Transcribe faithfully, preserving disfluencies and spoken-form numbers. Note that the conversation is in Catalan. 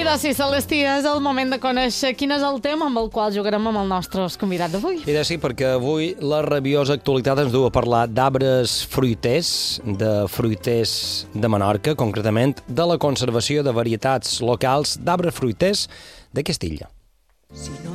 doncs sí, Celestí, és el moment de conèixer quin és el tema amb el qual jugarem amb el nostre convidat d'avui. I de sí, perquè avui la rabiosa actualitat ens du a parlar d'arbres fruiters, de fruiters de Menorca, concretament de la conservació de varietats locals d'arbres fruiters d'aquesta illa. Si no